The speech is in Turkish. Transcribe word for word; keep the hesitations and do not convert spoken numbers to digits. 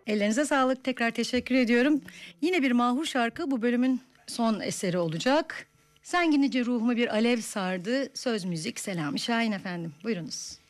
Ellerinize sağlık. Tekrar teşekkür ediyorum. Yine bir Mahur şarkı bu bölümün son eseri olacak. Sen gidince ruhumu bir alev sardı. Söz müzik Selami Şahin efendim. Buyurunuz.